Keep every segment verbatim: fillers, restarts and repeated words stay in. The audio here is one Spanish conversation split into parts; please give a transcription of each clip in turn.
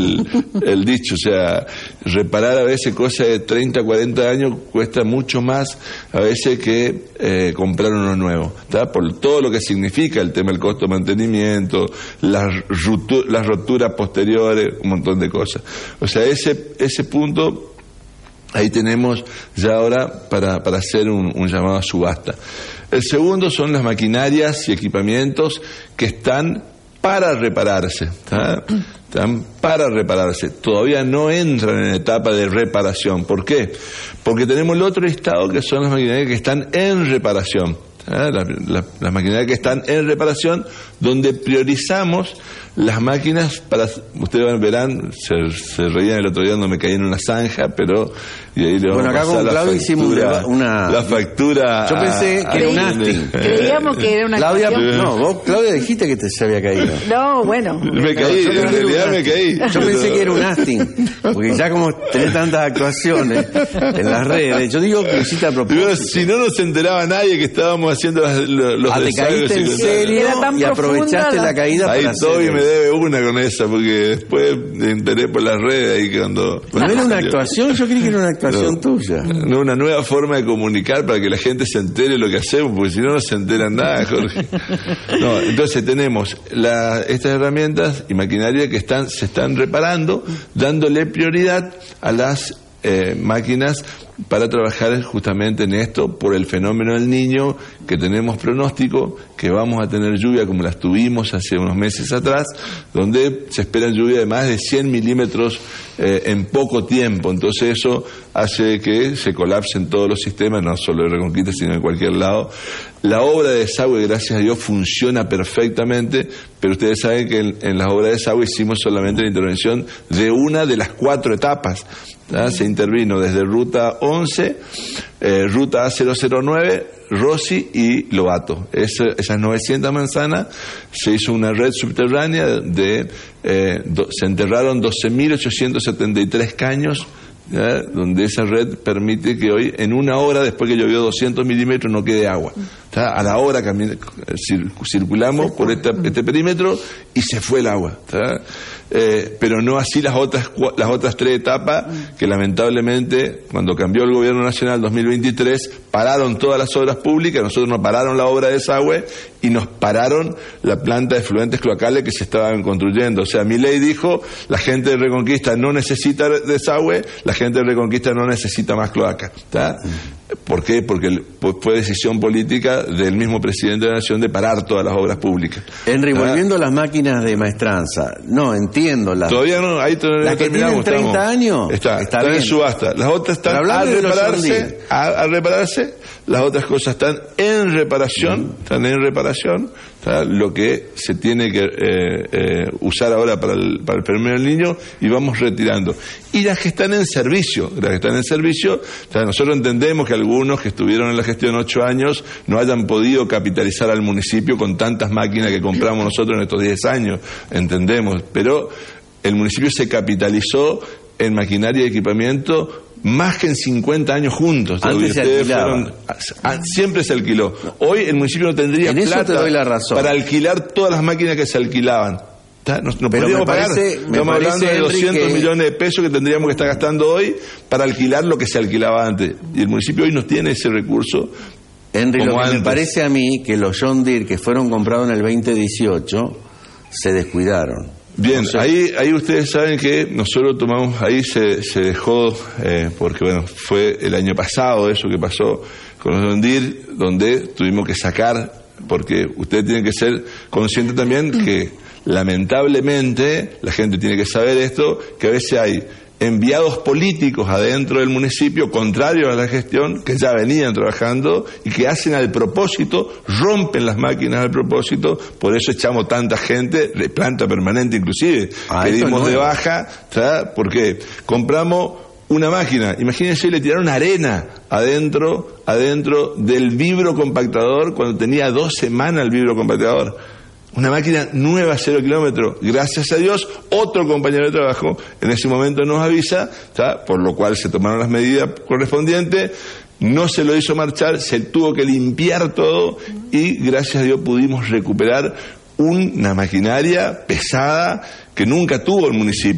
el, el dicho, o sea, reparar a veces cosas de treinta, cuarenta años cuesta mucho más a veces que eh, comprar uno nuevo, ¿tá? Por todo lo que significa el tema del costo de mantenimiento, las, rutu, las roturas posteriores, un montón de cosas. O sea, ese, ese punto, ahí tenemos ya ahora para, para hacer un, un llamado a subasta. El segundo son las maquinarias y equipamientos que están para repararse, ¿tá? Están para repararse. Todavía no entran en etapa de reparación. ¿Por qué? Porque tenemos el otro estado que son las maquinarias que están en reparación. ¿tá? Las, las, las maquinarias que están en reparación, donde priorizamos las máquinas para, ustedes verán, se, se reían el otro día cuando me caí en una zanja, pero y ahí le vamos bueno, acá a pasar con Claudia hicimos una, una la factura. Yo pensé a, que era un a, Asting. Creíamos que era una Claudia, cuestión... no, vos Claudia dijiste que te se había caído. No, bueno. Me caí, Yo en realidad me caí. Yo pensé que era un Asting, porque ya como tenés tantas actuaciones en las redes, yo digo que lo hiciste a propósito. Pero si no nos enteraba nadie que estábamos haciendo las, los, los ah, te caíste en serio y aprovechaste la, la caída ahí para Toby hacer... me debe una con esa, porque después me enteré por las redes ahí cuando... ¿No era una actuación? Yo creí que era una actuación no, tuya. No, una nueva forma de comunicar para que la gente se entere lo que hacemos, porque si no, no se enteran nada, Jorge. No, entonces tenemos la, estas herramientas y maquinaria que están se están reparando, dándole prioridad a las eh, máquinas para trabajar justamente en esto por el fenómeno del Niño, que tenemos pronóstico que vamos a tener lluvia como las tuvimos hace unos meses atrás, donde se espera lluvia de más de cien milímetros eh, en poco tiempo. Entonces eso hace que se colapsen todos los sistemas, no solo de Reconquista sino en cualquier lado. La obra de desagüe, gracias a Dios, funciona perfectamente, pero ustedes saben que en, en las obras de desagüe hicimos solamente la intervención de una de las cuatro etapas. ¿tá? Se intervino desde Ruta once, eh, Ruta A cero cero nueve, Rossi y Lobato. Es, esas novecientas manzanas se hizo una red subterránea de, eh, do, se enterraron doce mil ochocientos setenta y tres caños, ¿ya? Donde esa red permite que hoy, en una hora, después que llovió doscientos milímetros, no quede agua. ¿tá? A la hora camina, cir, circulamos por este, este perímetro y se fue el agua. ¿tá? Eh, pero no así las otras las otras tres etapas, que lamentablemente, cuando cambió el gobierno nacional en dos mil veintitrés, pararon todas las obras públicas. Nosotros nos pararon la obra de desagüe y nos pararon la planta de efluentes cloacales que se estaban construyendo. O sea, Milei dijo, la gente de Reconquista no necesita desagüe, la gente de Reconquista no necesita más cloaca. ¿tá? ¿Por qué? Porque fue decisión política del mismo presidente de la Nación de parar todas las obras públicas. Henry, ¿Ah? volviendo a las máquinas de maestranza, no, entiendo. Las, todavía no, ahí todavía las que tienen treinta estamos, años, está, está están bien. en subasta. Las otras están a repararse, a, a repararse, las otras cosas están en reparación, mm. están en reparación. ¿tá? Lo que se tiene que eh, eh, usar ahora para el, para el fenómeno del Niño, y vamos retirando. Y las que están en servicio, las que están en servicio, ¿tá? Nosotros entendemos que algunos que estuvieron en la gestión ocho años no hayan podido capitalizar al municipio con tantas máquinas que compramos nosotros en estos diez años, entendemos, pero el municipio se capitalizó en maquinaria y equipamiento más que en cincuenta años juntos. Antes se fueron, siempre se alquiló. Hoy el municipio no tendría en plata eso te doy la razón. para alquilar todas las máquinas que se alquilaban. No, no podríamos pagar. Parece, Estamos hablando de doscientos que... millones de pesos que tendríamos que estar gastando hoy para alquilar lo que se alquilaba antes. Y el municipio hoy no tiene ese recurso. Henry, lo que antes. me parece a mí que los John Deere que fueron comprados en el veinte dieciocho se descuidaron. Bien, o sea, ahí ahí ustedes saben que nosotros tomamos, ahí se, se dejó, eh, porque bueno, fue el año pasado eso que pasó con los John Deere, donde tuvimos que sacar, porque ustedes tienen que ser conscientes también que lamentablemente, la gente tiene que saber esto, que a veces hay enviados políticos adentro del municipio contrarios a la gestión, que ya venían trabajando y que hacen al propósito, rompen las máquinas al propósito. Por eso echamos tanta gente de planta permanente inclusive, ah, que dimos no de baja, ¿sabes? Porque compramos una máquina, imagínense, le tiraron arena adentro adentro del vibrocompactador cuando tenía dos semanas el vibrocompactador. Una máquina nueva, cero kilómetros. Gracias a Dios, otro compañero de trabajo en ese momento nos avisa, ¿tá? Por lo cual se tomaron las medidas correspondientes, no se lo hizo marchar, se tuvo que limpiar todo y gracias a Dios pudimos recuperar una maquinaria pesada que nunca tuvo el municipio.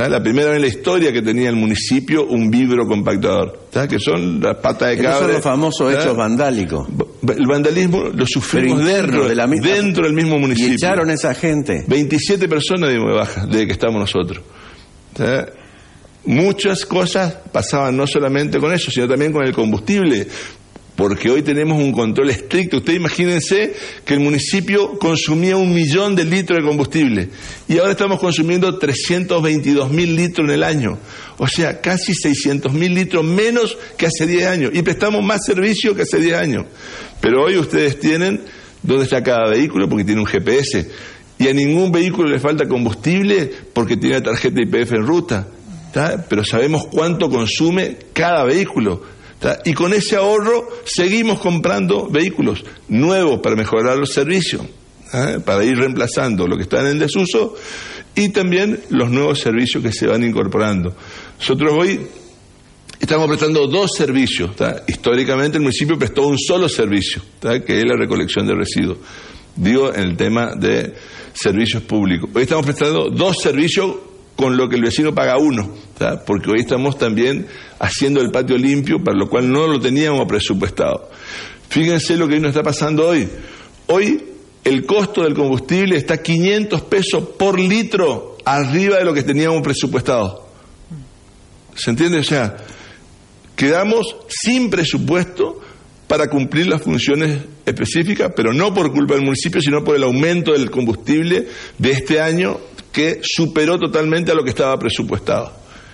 La primera vez en la historia que tenía el municipio un vibro compactador, ¿sabes? Que son las patas de cabra. Esos son los famosos hechos vandálicos. El vandalismo lo sufrimos dentro, de la misma, dentro del mismo municipio. Y echaron a esa gente. veintisiete personas dimos de baja desde que estamos nosotros. ¿Sabes? Muchas cosas pasaban no solamente con eso, sino también con el combustible. Porque hoy tenemos un control estricto. Ustedes imagínense que el municipio consumía un millón de litros de combustible y ahora estamos consumiendo trescientos veintidós mil litros en el año. O sea, casi seiscientos mil litros menos que hace diez años. Y prestamos más servicio que hace diez años. Pero hoy ustedes tienen dónde está cada vehículo porque tiene un G P S. Y a ningún vehículo le falta combustible porque tiene la tarjeta I P F en ruta. ¿Tá? Pero sabemos cuánto consume cada vehículo. Y con ese ahorro seguimos comprando vehículos nuevos para mejorar los servicios, ¿eh? Para ir reemplazando lo que está en desuso y también los nuevos servicios que se van incorporando. Nosotros hoy estamos prestando dos servicios. ¿tá? Históricamente el municipio prestó un solo servicio, ¿tá? que es la recolección de residuos. Digo, en el tema de servicios públicos. Hoy estamos prestando dos servicios con lo que el vecino paga uno, ¿tá? porque hoy estamos también haciendo el patio limpio, para lo cual no lo teníamos presupuestado. Fíjense lo que nos está pasando hoy. Hoy el costo del combustible está quinientos pesos por litro arriba de lo que teníamos presupuestado. ¿Se entiende? O sea, quedamos sin presupuesto para cumplir las funciones específicas, pero no por culpa del municipio, sino por el aumento del combustible de este año, que superó totalmente a lo que estaba presupuestado.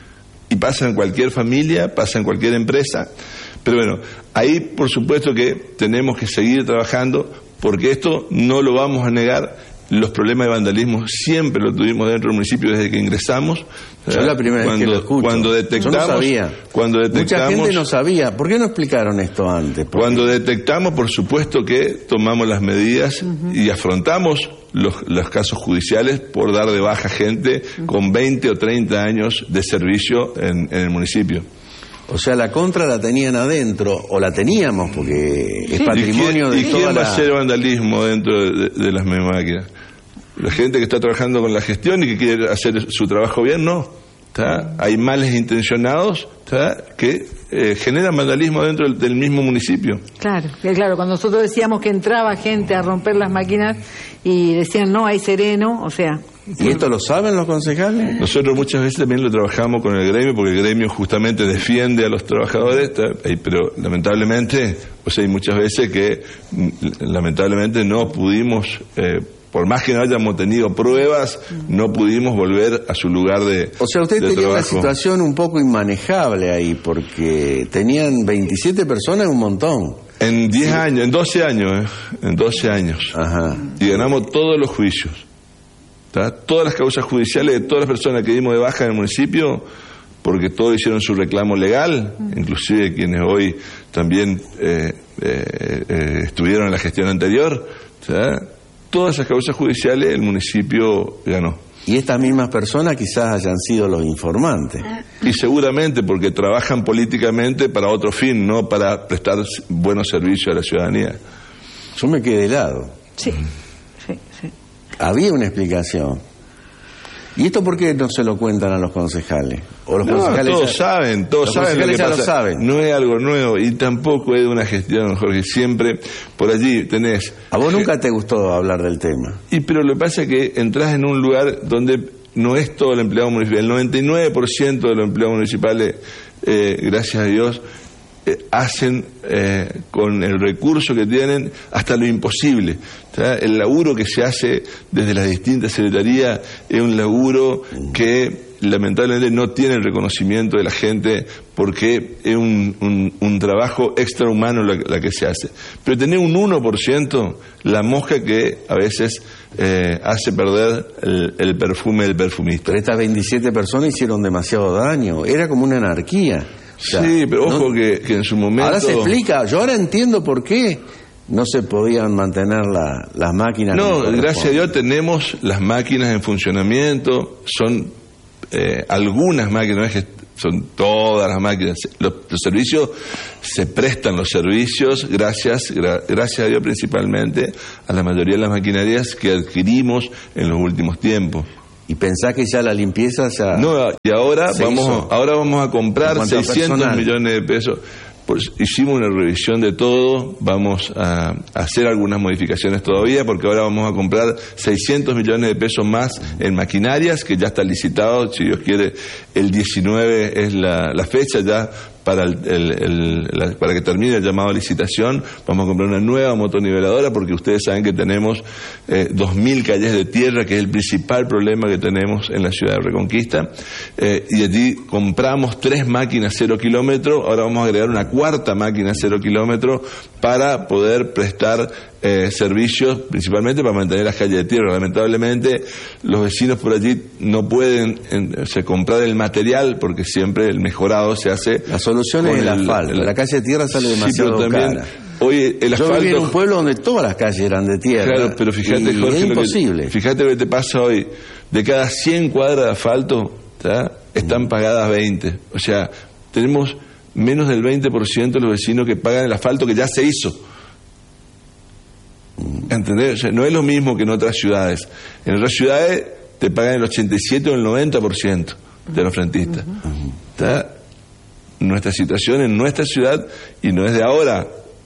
Y pasa en cualquier familia, pasa en cualquier empresa. Pero bueno, ahí por supuesto que tenemos que seguir trabajando, porque esto no lo vamos a negar. Los problemas de vandalismo siempre lo tuvimos dentro del municipio desde que ingresamos. Yo la primera cuando, vez que lo escucho. Cuando detectamos, Yo no sabía. Cuando detectamos, mucha gente no sabía. ¿Por qué no explicaron esto antes? ¿Por cuando qué? detectamos, por supuesto que tomamos las medidas uh-huh. y afrontamos los, los casos judiciales por dar de baja gente uh-huh. con veinte o treinta años de servicio en, en el municipio. O sea, la contra la tenían adentro, o la teníamos, porque es patrimonio de ¿Y quién, toda ¿y quién la... va a hacer vandalismo dentro de, de las mismas máquinas? La gente que está trabajando con la gestión y que quiere hacer su trabajo bien, no. ¿Tá? Hay males intencionados ¿tá? que eh, generan vandalismo dentro del, del mismo municipio. Claro, claro, cuando nosotros decíamos que entraba gente a romper las máquinas y decían, no, hay sereno, o sea... ¿Y esto lo saben los concejales? Nosotros muchas veces también lo trabajamos con el gremio, porque el gremio justamente defiende a los trabajadores, ¿tá? pero lamentablemente, o sea, hay muchas veces que lamentablemente no pudimos... Eh, por más que no hayamos tenido pruebas, no pudimos volver a su lugar de O sea, usted de tenía trabajo. Una situación un poco inmanejable ahí, porque tenían veintisiete personas, un montón. En diez años, en doce años, ¿eh? En doce años. Ajá. Y ganamos todos los juicios. ¿Tá? Todas las causas judiciales de todas las personas que dimos de baja en el municipio, porque todos hicieron su reclamo legal, inclusive quienes hoy también eh, eh, eh, estuvieron en la gestión anterior, ¿tá? Todas esas causas judiciales el municipio ganó. Y estas mismas personas quizás hayan sido los informantes. Y seguramente porque trabajan políticamente para otro fin, no para prestar buenos servicios a la ciudadanía. Yo me quedé helado. Sí, sí, sí. Había una explicación. ¿Y esto por qué no se lo cuentan a los concejales? ¿O los no, concejales todos ya, saben, todos los saben lo que concejales ya pasa. lo saben? No es algo nuevo y tampoco es de una gestión, Jorge. Siempre por allí tenés... ¿A vos nunca te gustó hablar del tema? Y pero lo que pasa es que entras en un lugar donde no es todo el empleado municipal. El noventa y nueve por ciento de los empleados municipales, eh, gracias a Dios, eh, hacen eh, con el recurso que tienen hasta lo imposible. ¿Tá? El laburo que se hace desde las distintas secretarías es un laburo que lamentablemente no tiene el reconocimiento de la gente, porque es un, un, un trabajo extrahumano la, la que se hace. Pero tener un uno por ciento, la mosca que a veces eh, hace perder el, el perfume del perfumista. Pero estas veintisiete personas hicieron demasiado daño. Era como una anarquía. O sea, sí, pero ojo ¿no? que, que en su momento... Ahora se explica. Yo ahora entiendo por qué no se podían mantener la, las máquinas. No, gracias a Dios tenemos las máquinas en funcionamiento. Son eh, algunas máquinas, no es que son todas las máquinas. Los, los servicios, se prestan los servicios gracias, gra, gracias a Dios principalmente a la mayoría de las maquinarias que adquirimos en los últimos tiempos. y pensás que ya la limpieza ya... No, y ahora se vamos, hizo. ahora vamos a comprar En cuanto a seiscientos personal. millones de pesos. Pues hicimos una revisión de todo, vamos a hacer algunas modificaciones todavía, porque ahora vamos a comprar seiscientos millones de pesos más en maquinarias, que ya está licitado, si Dios quiere, el diecinueve es la, la fecha ya para, el, el, el, la, para que termine el llamado a licitación. Vamos a comprar una nueva motoniveladora, porque ustedes saben que tenemos eh, dos mil calles de tierra, que es el principal problema que tenemos en la ciudad de Reconquista, eh, y allí compramos tres máquinas cero kilómetros, ahora vamos a agregar una cuarta máquina cero kilómetros para poder prestar eh, servicios, principalmente para mantener las calles de tierra. Lamentablemente los vecinos por allí no pueden en, o sea, comprar el material, porque siempre el mejorado se hace. La solución es el asfalto. La calle de tierra sale demasiado sí, pero también, cara. Hoy el asfalto... Yo viví en un pueblo donde todas las calles eran de tierra. Claro, pero fíjate, y Jorge, es lo imposible. Que, fíjate lo que te pasa hoy. De cada cien cuadras de asfalto, ¿tá? Están mm. pagadas veinte. O sea, tenemos menos del veinte por ciento de los vecinos que pagan el asfalto que ya se hizo. ¿Entendés? O sea, no es lo mismo que en otras ciudades. En otras ciudades te pagan el ochenta y siete o el noventa por ciento de los frentistas. ¿Tá? Nuestra situación en nuestra ciudad, y no es de ahora,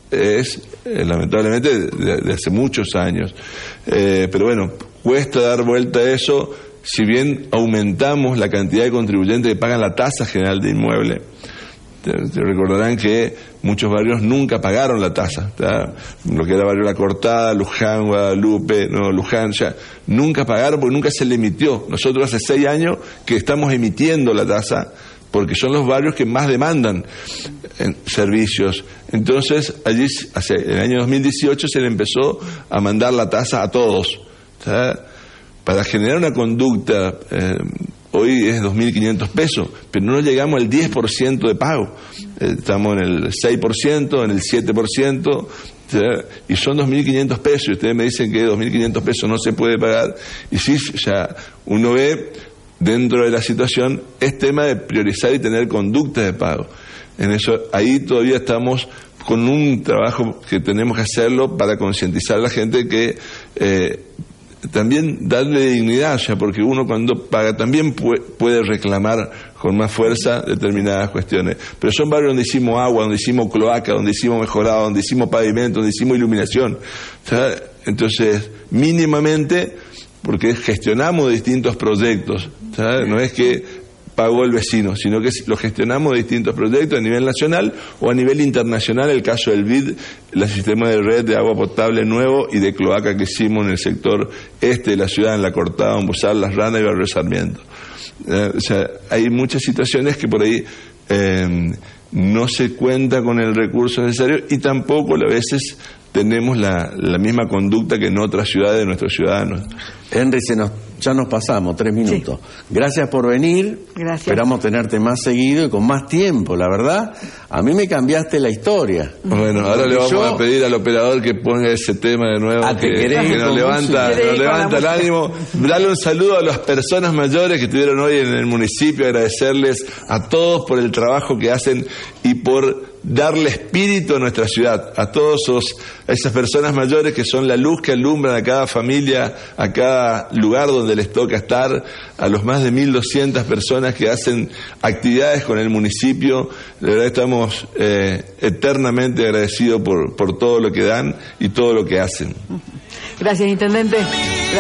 es eh, lamentablemente de, de hace muchos años. Eh, pero bueno, cuesta dar vuelta a eso. Si bien aumentamos la cantidad de contribuyentes que pagan la tasa general de inmueble, te, te recordarán que muchos barrios nunca pagaron la tasa, ¿tá? Lo que era Barrio La Cortada, Luján, Guadalupe, no, Luján, ya nunca pagaron porque nunca se le emitió. Nosotros hace seis años que estamos emitiendo la tasa, porque son los barrios que más demandan en servicios. Entonces, allí, hace el año dos mil dieciocho, se le empezó a mandar la tasa a todos, ¿tá? Para generar una conducta. Eh, hoy es dos mil quinientos pesos, pero no llegamos al diez por ciento de pago. Eh, estamos en el seis por ciento, en el siete por ciento, ¿sí? Y son dos mil quinientos pesos. Y ustedes me dicen que dos mil quinientos pesos no se puede pagar. Y sí, ya uno ve dentro de la situación, es tema de priorizar y tener conducta de pago. En eso, ahí todavía estamos con un trabajo que tenemos que hacerlo para concientizar a la gente que eh, también darle dignidad, ya porque uno cuando paga también puede, puede reclamar con más fuerza determinadas cuestiones. Pero son barrios donde hicimos agua, donde hicimos cloaca, donde hicimos mejorado, donde hicimos pavimento, donde hicimos iluminación. ¿Sabes? Entonces, mínimamente, porque gestionamos distintos proyectos, ¿sabes? No es que pagó el vecino, sino que lo gestionamos de distintos proyectos a nivel nacional o a nivel internacional. El caso del B I D, el sistema de red de agua potable nuevo y de cloaca que hicimos en el sector este de la ciudad, en La Cortada, Ombusar, Las Ranas y Barrio Sarmiento. Eh, o sea, hay muchas situaciones que por ahí eh, no se cuenta con el recurso necesario, y tampoco a veces tenemos la, la misma conducta que en otras ciudades de nuestros ciudadanos. Henry, se nos, ya nos pasamos, tres minutos. Sí. Gracias por venir. Gracias. Esperamos tenerte más seguido y con más tiempo, la verdad. A mí me cambiaste la historia. Bueno, ahora le vamos yo... a pedir al operador que ponga ese tema de nuevo, ah, que, que, que nos levanta, nos levanta el ánimo. Dale un saludo a las personas mayores que estuvieron hoy en el municipio, agradecerles a todos por el trabajo que hacen y por darle espíritu a nuestra ciudad, a todos esos, a esas personas mayores que son la luz que alumbran a cada familia, a cada lugar donde les toca estar, a los más de mil doscientas personas que hacen actividades con el municipio. De verdad estamos eh, eternamente agradecidos por, por todo lo que dan y todo lo que hacen. Gracias, intendente.